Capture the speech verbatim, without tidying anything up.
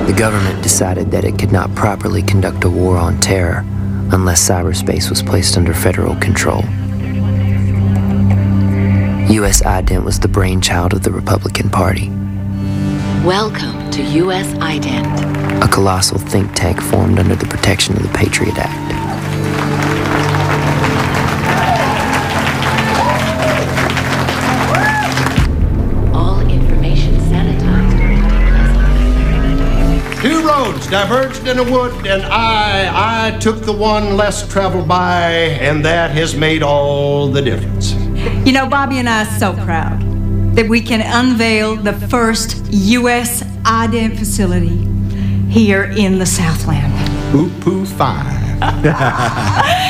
The government decided that it could not properly conduct a war on terror unless cyberspace was placed under federal control. U S IDENT was the brainchild of the Republican Party. Welcome to U S IDENT, a colossal think tank formed under the protection of the Patriot Act. All information sanitized. Two roads diverged in a wood, and I, I took the one less traveled by, and that has made all the difference. You know, Bobby and I are so proud that we can unveil the first U S IDENT facility here in the Southland. Poo-poo fine.